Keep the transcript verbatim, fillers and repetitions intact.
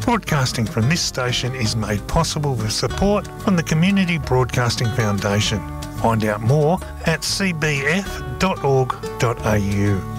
Broadcasting from this station is made possible with support from the Community Broadcasting Foundation. Find out more at c b f dot org dot a u.